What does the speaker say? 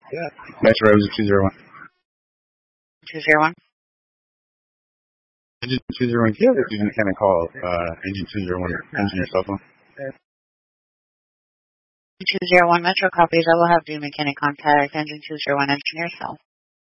Yeah. Metro Rose 201. 201. Engine 201. Yeah, you can kind of call Engine 201 engineer cell phone. 201 Metro copies. I will have the mechanic contact Engine 201 engineer cell.